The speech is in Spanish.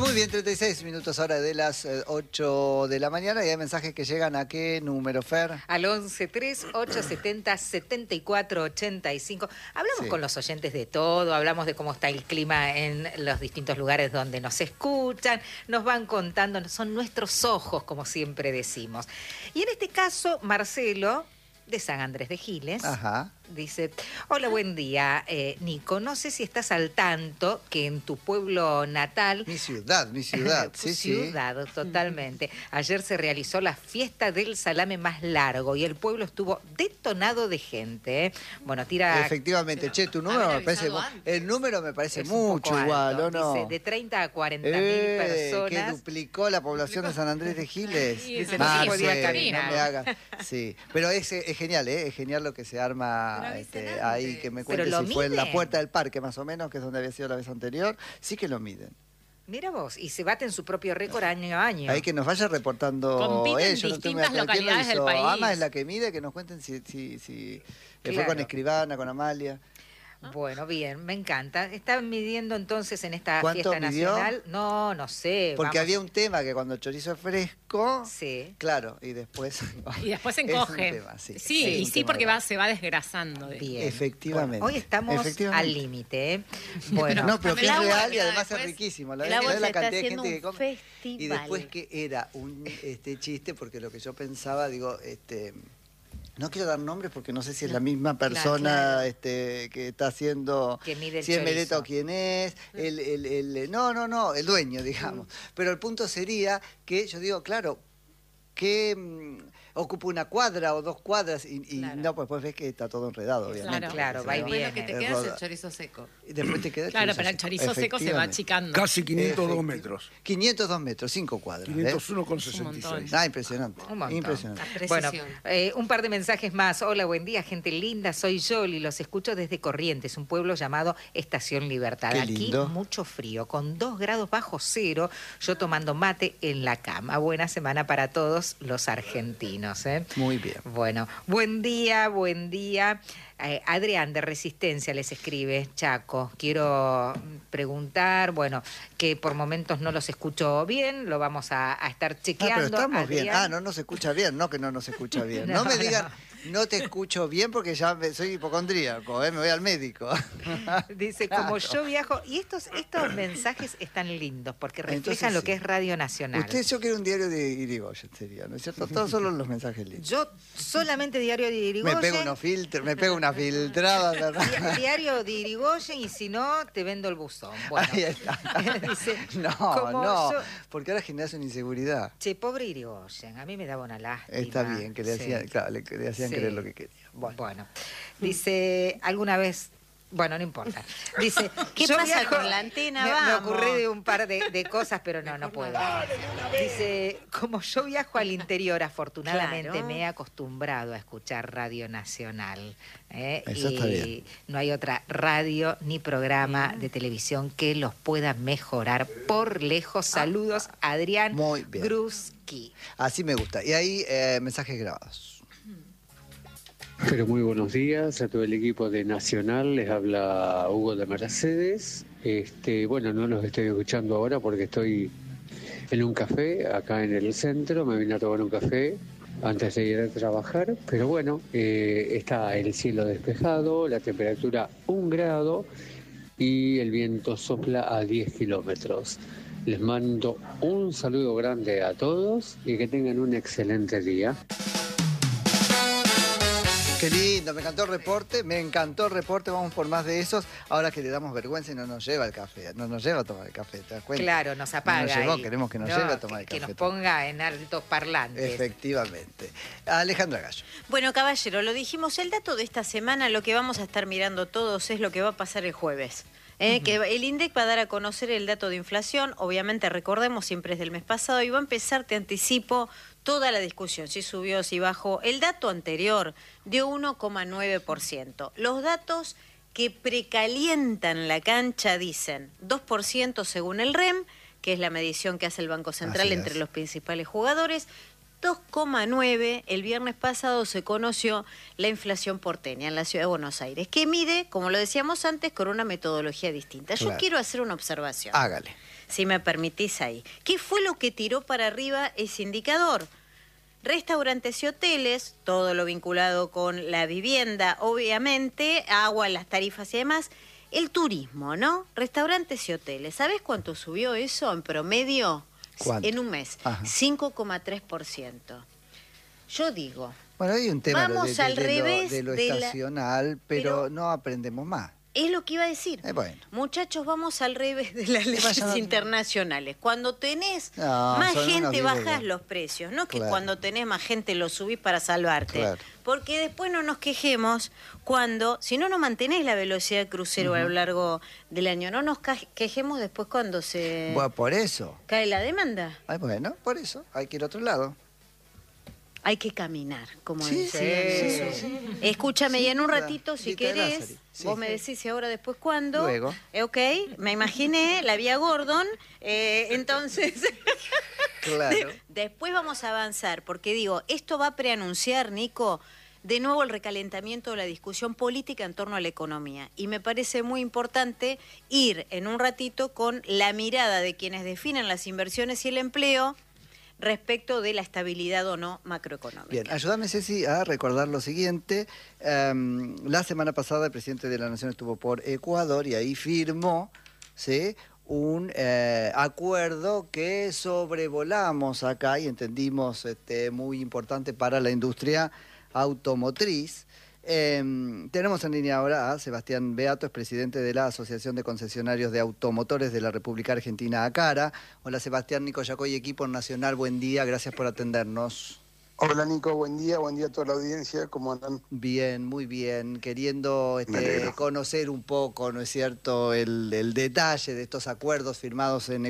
Bueno, muy bien, 36 minutos ahora de las 8 de la mañana y hay mensajes que llegan a qué número, Fer. Al 11-3870-7485. Hablamos con los oyentes de todo, hablamos de cómo está el clima en los distintos lugares donde nos escuchan, nos van contando, son nuestros ojos, como siempre decimos. Y en este caso, Marcelo, de San Andrés de Giles, dice: hola, buen día, Nico. No sé si estás al tanto que en tu pueblo natal... Mi ciudad, sí, ciudad, totalmente. Ayer se realizó la fiesta del salame más largo y el pueblo estuvo detonado de gente, ¿eh? Bueno, tira... Efectivamente, che, tu número me parece... El número me parece mucho igual, ¿o no? Dice, de 30 a 40.000 personas. Que duplicó la población de San Andrés de Giles. Dice, no se podía caminar. No me haga. Sí, pero es genial, ¿eh? Es genial lo que se arma ahí, que me cuente si fue en la puerta del parque más o menos, que es donde había sido la vez anterior. Sí que lo miden. Mira vos, y se baten su propio récord año a año. Ahí que nos vaya reportando. Compiten distintas localidades del país. Ama es la que mide, que nos cuenten si fue con Escribana, con Amalia. Bueno, bien, me encanta. ¿Están midiendo entonces en esta fiesta midió? nacional? No sé. Porque había un tema que cuando el chorizo es fresco, sí, claro, y después... Y después se encoge. Es un tema, sí. Sí, porque se va desgrasando. Bien. Efectivamente. Bueno, hoy estamos al límite, ¿eh? Bueno, no, pero que es real y además es riquísimo. La cantidad de gente que come. Festival. Y después que era un chiste, porque lo que yo pensaba, digo, no quiero dar nombres porque no sé si es la misma persona que está haciendo, si es Meleta o quién es, el dueño, digamos. Pero el punto sería que yo digo, claro, que ocupa una cuadra o 2 cuadras y no, pues ves que está todo enredado, obviamente. Claro, va y viene. Lo que te queda es el chorizo seco. Y después te queda el pero el chorizo seco se va achicando. Casi 502 metros. 502 metros, 5 cuadras. 501,66. Impresionante. Impresionante. Bueno, un par de mensajes más. Hola, buen día, gente linda. Soy Yoli, los escucho desde Corrientes, un pueblo llamado Estación Libertad. Aquí mucho frío, con 2 grados bajo cero, yo tomando mate en la cama. Buena semana para todos los argentinos. Muy bien. Bueno, buen día. Adrián de Resistencia les escribe: Chaco, quiero preguntar, bueno, que por momentos no los escucho bien, lo vamos a estar chequeando. Pero estamos Adrián. bien. No nos escucha bien, no que no nos escucha bien. No me digan, no te escucho bien porque ya soy hipocondríaco, me voy al médico. Dice, como yo viajo, y estos mensajes están lindos porque reflejan lo que es Radio Nacional. Yo quiero un diario de Irigoyen, sería, ¿no es cierto? Todos solo los mensajes lindos. Yo solamente diario de Irigoyen. Me pego una filtrada. ¿verdad? Diario de Irigoyen, y si no, te vendo el buzón. Bueno, ahí está. Dice, porque ahora generas una inseguridad. Che, pobre Irigoyen, a mí me daba una lástima. Está bien, que le hacían, le hacían creer lo que quería. Bueno, dice, alguna vez... Bueno, no importa. Dice, ¿qué pasa con la antena? Me ocurrí de un par de cosas, pero no puedo. Dice, como yo viajo al interior, afortunadamente me he acostumbrado a escuchar Radio Nacional. Eso está bien. No hay otra radio ni programa de televisión que los pueda mejorar por lejos. Saludos, Adrián Gruski. Así me gusta. Y ahí mensajes grabados. Pero muy buenos días a todo el equipo de Nacional, les habla Hugo de Mercedes. Bueno, no los estoy escuchando ahora porque estoy en un café acá en el centro, me vine a tomar un café antes de ir a trabajar, pero bueno, está el cielo despejado, la temperatura 1 grado y el viento sopla a 10 kilómetros. Les mando un saludo grande a todos y que tengan un excelente día. Qué lindo, me encantó el reporte, vamos por más de esos. Ahora que le damos vergüenza y no nos lleva el café, no nos lleva a tomar el café, ¿te das cuenta? Claro, nos apaga. No nos llevó, queremos que nos lleve a tomar el café. Que nos ponga en altos parlantes. Efectivamente. Alejandra Gallo. Bueno, caballero, lo dijimos, el dato de esta semana, lo que vamos a estar mirando todos es lo que va a pasar el jueves. Que el INDEC va a dar a conocer el dato de inflación, obviamente recordemos, siempre es del mes pasado, y va a empezar, te anticipo, toda la discusión, si subió, si bajó. El dato anterior dio 1,9%. Los datos que precalientan la cancha dicen 2% según el REM, que es la medición que hace el Banco Central entre los principales jugadores, 2,9. El viernes pasado se conoció la inflación porteña en la ciudad de Buenos Aires, que mide, como lo decíamos antes, con una metodología distinta. Yo quiero hacer una observación. Hágale. Si me permitís ahí. ¿Qué fue lo que tiró para arriba ese indicador? Restaurantes y hoteles, todo lo vinculado con la vivienda, obviamente, agua, las tarifas y demás. El turismo, ¿no? Restaurantes y hoteles. ¿Sabés cuánto subió eso en promedio? ¿Cuánto? En un mes. 5,3%. Yo digo... Bueno, hay un tema vamos al revés de lo estacional, pero no aprendemos más. Es lo que iba a decir. Bueno. Muchachos, vamos al revés de las leyes internacionales. Cuando tenés más gente, bajás los precios. No que cuando tenés más gente lo subís para salvarte. Claro. Porque después no nos quejemos cuando, si no mantenés la velocidad de crucero a lo largo del año, no nos quejemos después cuando se... Bueno, por eso. ¿Cae la demanda? Bueno, por eso. Hay que ir a otro lado. Hay que caminar, como dice. Sí. Escúchame, y en un ratito, si querés, vos me decís y ahora después cuándo. Luego. Ok, me imaginé la vía Gordon, entonces... Claro. Después vamos a avanzar, porque digo, esto va a preanunciar, Nico, de nuevo el recalentamiento de la discusión política en torno a la economía. Y me parece muy importante ir en un ratito con la mirada de quienes definen las inversiones y el empleo respecto de la estabilidad o no macroeconómica. Bien, ayúdame, Ceci, a recordar lo siguiente. La semana pasada el presidente de la Nación estuvo por Ecuador y ahí firmó, ¿sí?, un acuerdo que sobrevolamos acá y entendimos muy importante para la industria automotriz. Tenemos en línea ahora a Sebastián Beato, es presidente de la Asociación de Concesionarios de Automotores de la República Argentina, ACARA. Hola Sebastián, Nico Yacoy, equipo nacional, buen día, gracias por atendernos. Hola Nico, buen día a toda la audiencia, ¿cómo andan? Bien, muy bien, queriendo conocer un poco, ¿no es cierto?, el detalle de estos acuerdos firmados en